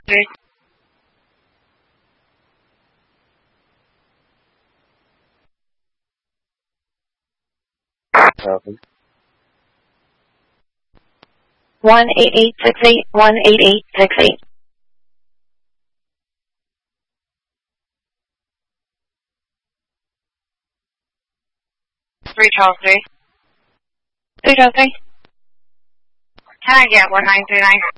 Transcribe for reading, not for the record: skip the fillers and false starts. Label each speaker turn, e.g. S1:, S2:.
S1: 3.
S2: Copy.
S3: 18868, 18868.
S1: 3 Charles 3.
S3: 3 Charles 3.
S1: Can I get 1939?